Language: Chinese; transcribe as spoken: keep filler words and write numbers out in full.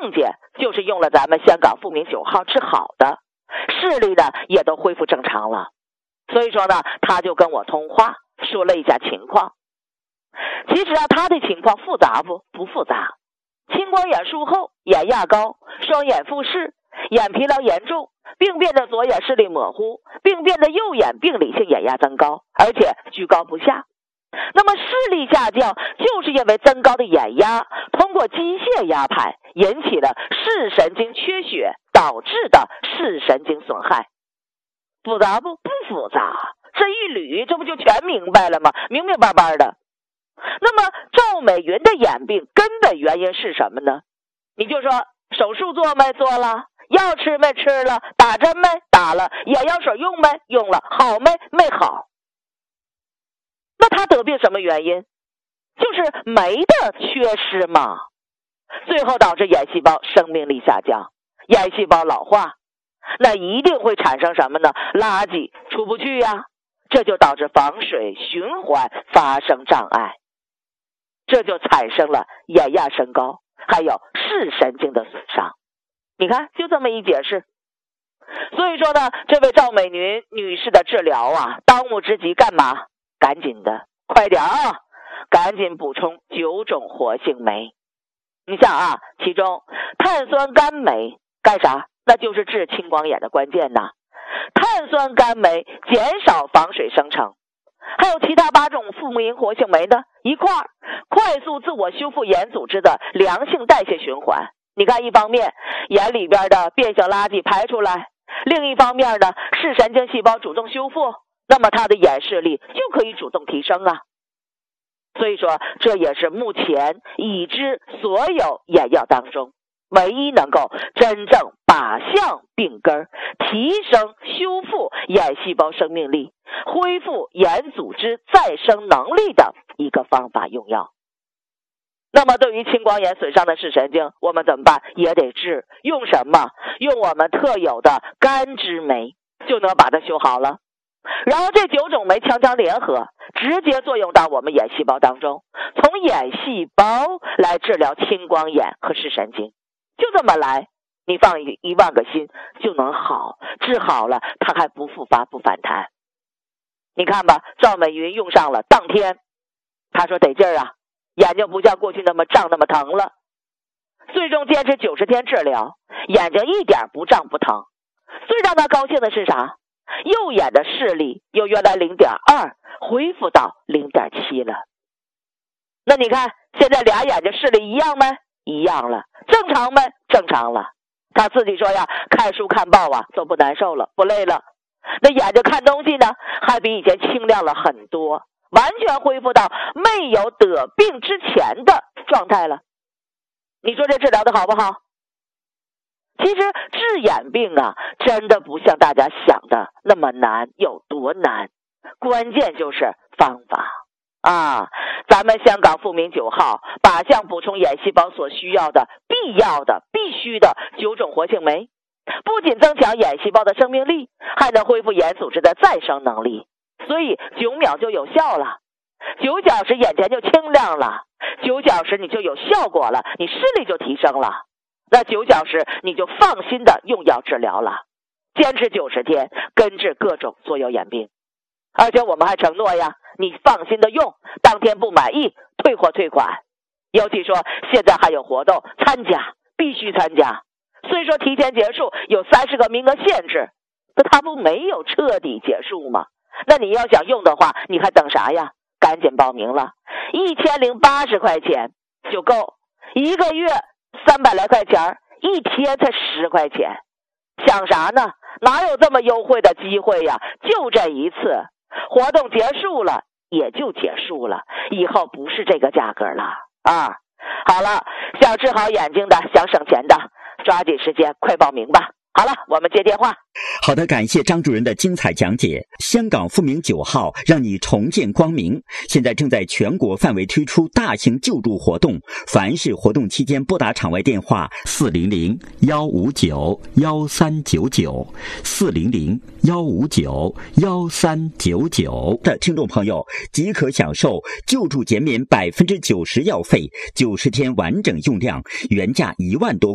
症结就是用了咱们香港复明九号治好的，视力呢也都恢复正常了。所以说呢，他就跟我通话说了一下情况。其实啊，他的情况复杂不？不复杂。青光眼术后，眼压高，双眼复视，眼疲劳严重，病变的左眼视力模糊，病变的右眼病理性眼压增高，而且居高不下。那么视力下降就是因为增高的眼压通过机械压排引起了视神经缺血导致的视神经损害。复杂不？不复杂，这一捋这不就全明白了吗？明明白白的。那么赵美云的眼病根本原因是什么呢？你就说手术做没做了，药吃没吃了，打针没打了，眼药水用没用了，好没没好。那他得病什么原因？就是酶的缺失嘛，最后导致眼细胞生命力下降，眼细胞老化，那一定会产生什么呢？垃圾出不去呀，这就导致房水循环发生障碍，这就产生了眼压升高，还有视神经的损伤。你看，就这么一解释。所以说呢，这位赵美云女士的治疗啊，当务之急干嘛？赶紧的，快点啊，赶紧补充九种活性酶。你想啊，其中碳酸甘酶干啥？那就是治青光眼的关键呐。碳酸甘酶减少房水生成，还有其他八种复明活性酶呢，一块儿快速自我修复眼组织的良性代谢循环。你看，一方面眼里边的变性垃圾排出来，另一方面呢，视神经细胞主动修复，那么它的眼视力就可以主动提升啊。所以说，这也是目前已知所有眼药当中唯一能够真正靶向病根，提升修复眼细胞生命力，恢复眼组织再生能力的一个方法用药。那么对于青光眼损伤的视神经，我们怎么办？也得治。用什么？用我们特有的甘脂酶就能把它修好了。然后这九种酶强强联合，直接作用到我们眼细胞当中，从眼细胞来治疗青光眼和视神经。就这么来，你放一一万个心就能好，治好了它还不复发不反弹。你看吧，赵美云用上了，当天她说得劲儿啊，眼睛不像过去那么胀那么疼了。最终坚持九十天治疗，眼睛一点不胀不疼。最让她高兴的是啥？右眼的视力由原来 零点二 恢复到 零点七 了。那你看现在俩眼睛视力一样没？一样了。正常没？正常了。他自己说呀，看书看报啊都不难受了，不累了。那眼睛看东西呢，还比以前清亮了很多，完全恢复到没有得病之前的状态了。你说这治疗的好不好？其实治眼病啊，真的不像大家想的那么难，有多难？关键就是方法啊！咱们香港复明九号靶向补充眼细胞所需要的必要的必须的九种活性酶，不仅增强眼细胞的生命力，还能恢复眼组织的再生能力，所以九秒就有效了，九小时眼前就清亮了，九小时你就有效果了，你视力就提升了，那九小时你就放心的用药治疗了，坚持九十天，根治各种所有眼病。而且我们还承诺呀，你放心的用，当天不满意退货退款。尤其说现在还有活动，参加必须参加。虽说提前结束，有三十个名额限制，那它不没有彻底结束吗？那你要想用的话，你还等啥呀？赶紧报名了，一千零八十块钱就够，一个月三百来块钱，一天才十块钱，想啥呢？哪有这么优惠的机会呀？就这一次，活动结束了也就结束了，以后不是这个价格了啊！好了，想治好眼睛的，想省钱的，抓紧时间快报名吧。好了，我们接电话。 好的，感谢张主任的精彩讲解。香港复明九号让你重见光明，现在正在全国范围推出大型救助活动，凡是活动期间拨打场外电话四零零幺五九幺三九九四零零幺五九幺三九九的听众朋友，即可享受救助减免百分之九十药费，九十天完整用量，原价一万多。